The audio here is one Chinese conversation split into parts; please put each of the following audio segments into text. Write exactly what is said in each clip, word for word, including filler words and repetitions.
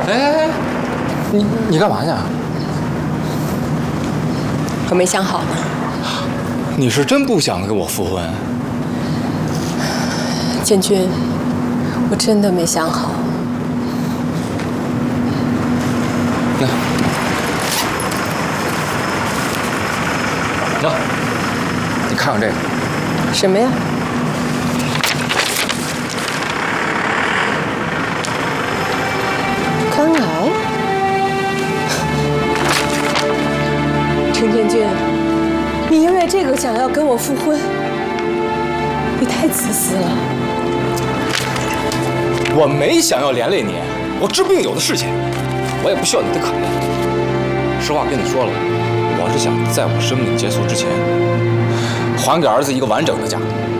哎，你你干嘛去？ 我没想好呢。 你是真不想跟我复婚？ 建军，我真的没想好。 那，那，你看看这个。 什么呀？肝癌？陈建军，你因为这个想要跟我复婚，你太自私了。 我没想要连累你，我治病有的是钱，我也不需要你的可怜。实话跟你说了，我是想在我生命结束之前，还给儿子一个完整的家。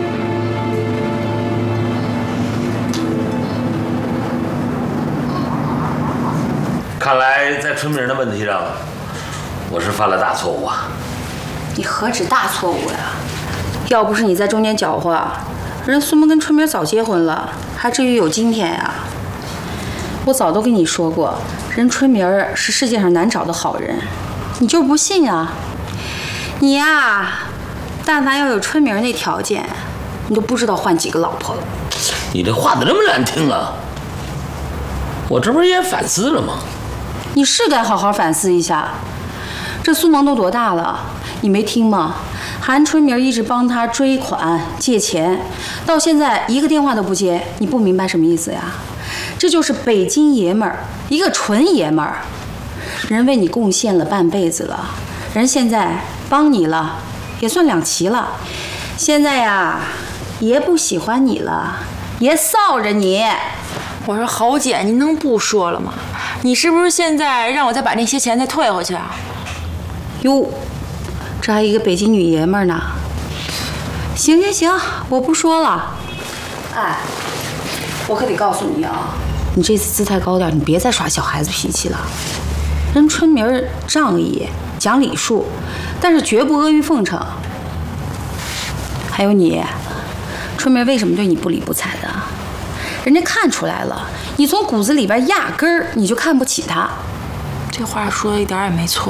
看来在春明的问题上，我是犯了大错误啊！ 你何止大错误呀！要不是你在中间搅和，人苏萌跟春明早结婚了，还至于有今天呀？我早都跟你说过，人春明是世界上难找的好人，你就是不信啊！你呀，但凡要有春明那条件，你都不知道换几个老婆了。 你这话怎么这么难听啊？我这不是也反思了吗？ 你是该好好反思一下。这苏萌都多大了，你没听吗？韩春明一直帮他追款借钱，到现在一个电话都不接，你不明白什么意思呀？这就是北京爷们儿，一个纯爷们儿。人为你贡献了半辈子了，人现在帮你了，也算两齐了。现在呀，爷不喜欢你了，爷臊着你。 我说侯姐，您能不说了吗？你是不是现在让我再把那些钱再退回去啊？ 哟，这还一个北京女爷们儿呢。行行行，我不说了。哎，我可得告诉你啊，你这次姿态高点，你别再耍小孩子脾气了。人春明儿仗义讲礼数，但是绝不阿谀奉承。还有你，春明为什么对你不理不睬的？人家看出来了，你从骨子里边压根儿你就看不起他。 这话说的一点也没错。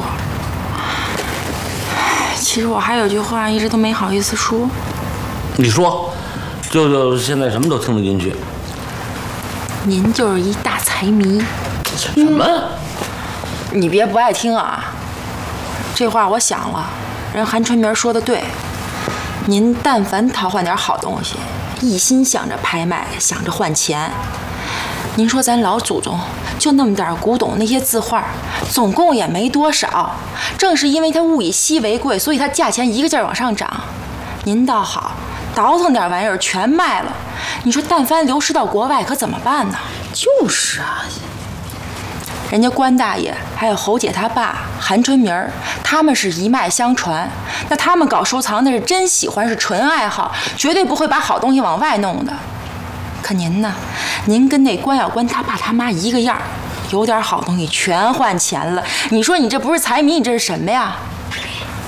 其实我还有句话一直都没好意思说。 你说，舅舅现在什么都听得进去。 您就是一大财迷。 什么？ 你别不爱听啊！这话我想了，人韩春明说的对。您但凡淘换点好东西，一心想着拍卖，想着换钱。您说咱老祖宗就那么点古董，那些字画，总共也没多少。正是因为它物以稀为贵，所以它价钱一个劲儿往上涨。您倒好，倒腾点玩意儿全卖了。你说但凡流失到国外，可怎么办呢？ 就是啊。 人家关大爷还有侯姐他爸韩春明儿，他们是一脉相传。那他们搞收藏那是真喜欢，是纯爱好，绝对不会把好东西往外弄的。可您呢？您跟那关小关他爸他妈一个样，有点好东西全换钱了。你说你这不是财迷，你这是什么呀？